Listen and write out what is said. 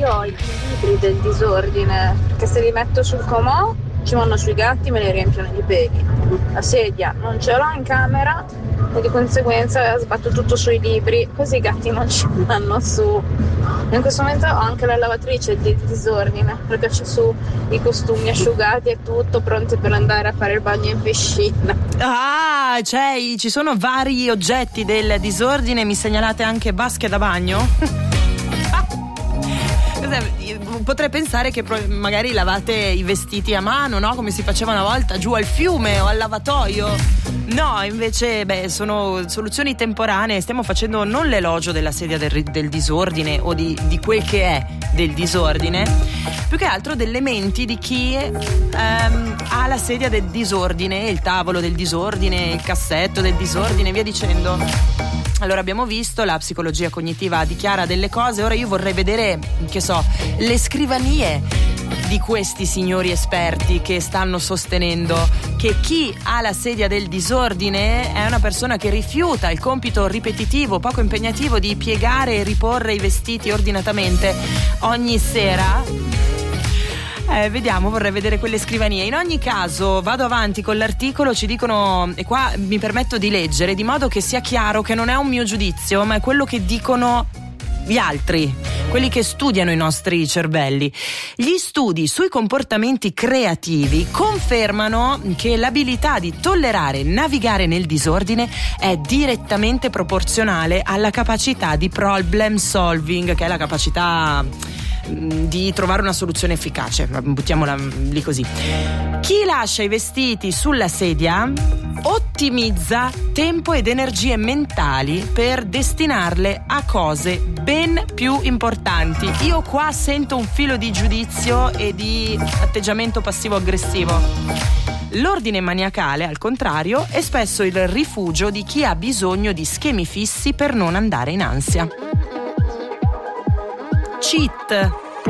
io ho i libri del disordine, che se li metto sul comò ci vanno sui gatti, me li riempiono di peli. La sedia non ce l'ho in camera e di conseguenza sbatto tutto sui libri, così i gatti non ci vanno su. In questo momento ho anche la lavatrice di disordine, perché c'è su i costumi asciugati e tutto, pronti per andare a fare il bagno in piscina. Ah, cioè ci sono vari oggetti del disordine. Mi segnalate anche basche da bagno? Potrei pensare che magari lavate i vestiti a mano, no? Come si faceva una volta, giù al fiume o al lavatoio. No, invece sono soluzioni temporanee. Stiamo facendo non l'elogio della sedia del disordine o di quel che è del disordine, più che altro delle menti di chi ha la sedia del disordine, il tavolo del disordine, il cassetto del disordine, via dicendo. Allora, abbiamo visto, la psicologia cognitiva dichiara delle cose. Ora io vorrei vedere, che so, le scrivanie di questi signori esperti che stanno sostenendo che chi ha la sedia del disordine è una persona che rifiuta il compito ripetitivo, poco impegnativo di piegare e riporre i vestiti ordinatamente ogni sera. Vediamo, vorrei vedere quelle scrivanie. In ogni caso, vado avanti con l'articolo. Ci dicono, e qua mi permetto di leggere, di modo che sia chiaro che non è un mio giudizio, ma è quello che dicono gli altri, quelli che studiano i nostri cervelli. Gli studi sui comportamenti creativi confermano che l'abilità di tollerare e navigare nel disordine è direttamente proporzionale alla capacità di problem solving, che è la capacità di trovare una soluzione efficace, buttiamola lì così. Chi lascia i vestiti sulla sedia ottimizza tempo ed energie mentali per destinarle a cose ben più importanti. Io qua sento un filo di giudizio e di atteggiamento passivo-aggressivo. L'ordine maniacale, al contrario, è spesso il rifugio di chi ha bisogno di schemi fissi per non andare in ansia. Cheat.